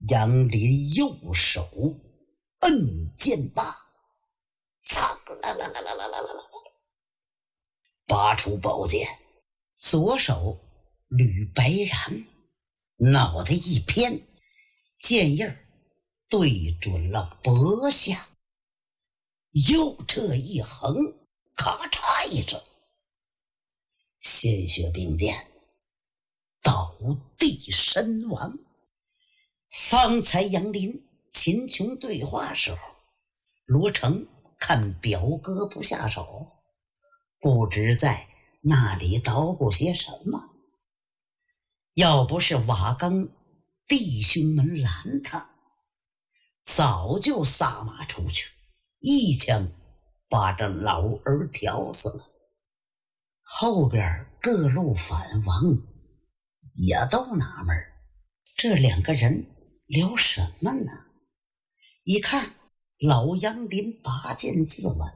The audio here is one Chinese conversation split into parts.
杨林右手摁剑把，苍啦啦啦啦啦啦啦啦，拔出宝剑，左手捋白髯，脑袋一偏，剑印对准了脖下，又这一横，咔嚓一声，鲜血并溅，倒地身亡。方才杨林秦琼对话时候，罗成看表哥不下手，不知在那里捣鼓些什么。要不是瓦岗弟兄们拦他，早就撒马出去，一枪把这老儿挑死了。后边各路反王也都纳闷，这两个人聊什么呢？一看老杨林拔剑自刎，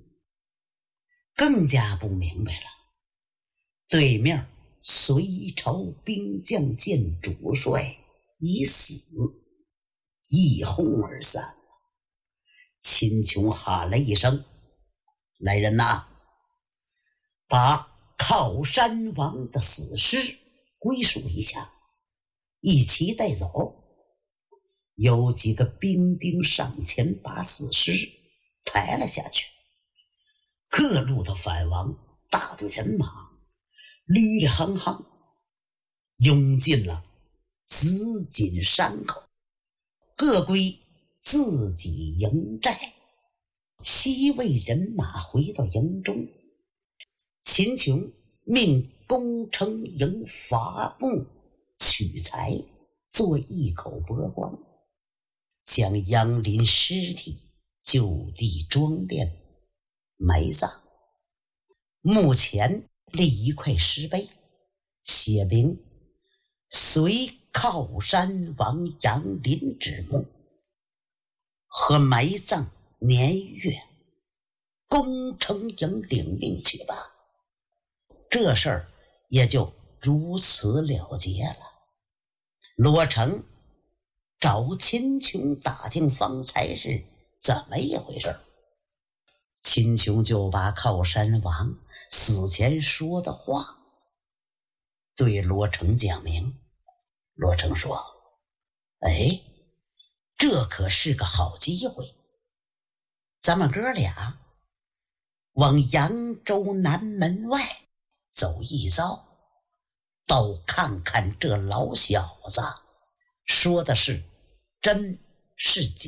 更加不明白了。对面隋朝兵将见主帅已死，一哄而散了。秦琼喊了一声：“来人呐，把靠山王的死尸归属一下，一起带走。”有几个兵丁上前把死尸抬了下去。各路的反王大队人马捋里夯夯涌进了紫锦山口，各归自己营寨。西魏人马回到营中，秦琼命攻城营伐木取材，做一口帛官，将杨林尸体就地装殓埋葬。墓前立一块石碑，写明隋靠山王杨林之墓和埋葬年月，攻城营领命去吧。这事儿也就如此了结了。罗成找秦琼打听方才是怎么一回事，秦琼就把靠山王死前说的话对罗成讲明。罗成说：“哎，这可是个好机会，咱们哥俩往扬州南门外走一遭，倒看看这老小子说的是真是假。”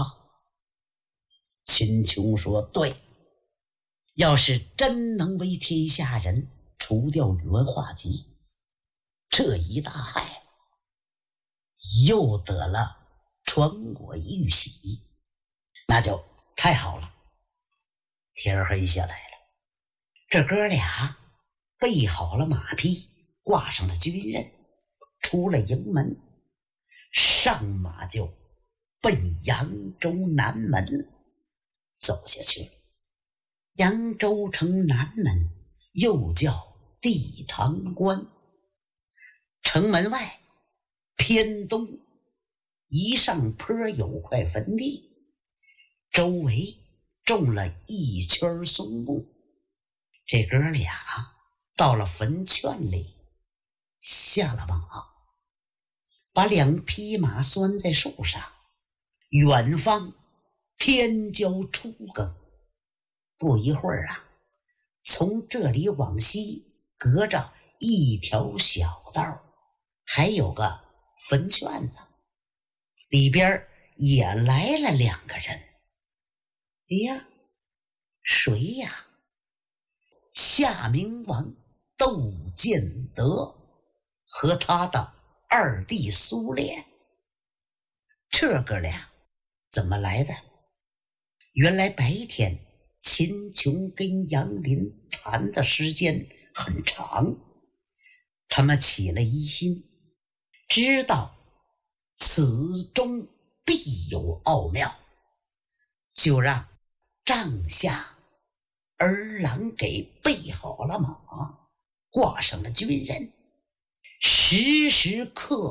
秦琼说：“对，要是真能为天下人除掉宇文化及，这一大害又得了传国玉玺，那就太好了。”天黑下来了，这哥俩备好了马匹，挂上了军刃，出了营门，上马就奔扬州南门走下去了。扬州城南门又叫地堂关，城门外偏东一上坡有块坟地，周围种了一圈松木。这哥俩到了坟圈里，下了马，把两匹马拴在树上。远方天将初更，不一会儿啊，从这里往西隔着一条小道，还有个坟圈子，里边也来了两个人。哎呀，谁呀？夏明王窦建德和他的二弟苏烈。这哥俩怎么来的？原来白天秦琼跟杨林谈的时间很长，他们起了疑心，知道此中必有奥妙，就让帐下儿郎给备好了马，挂上了军人，时时刻